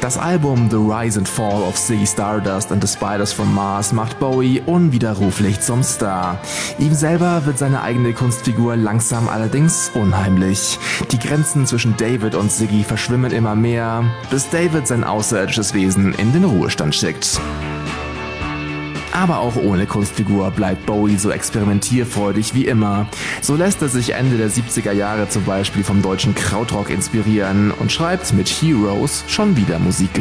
Das Album The Rise and Fall of Ziggy Stardust and the Spiders from Mars macht Bowie unwiderruflich zum Star. Ihm selber wird seine eigene Kunstfigur langsam allerdings unheimlich. Die Grenzen zwischen David und Ziggy verschwimmen immer mehr, bis David sein außerirdisches Wesen in den Ruhestand schickt. Aber auch ohne Kunstfigur bleibt Bowie so experimentierfreudig wie immer. So lässt er sich Ende der 70er Jahre zum Beispiel vom deutschen Krautrock inspirieren und schreibt mit Heroes schon wieder Musik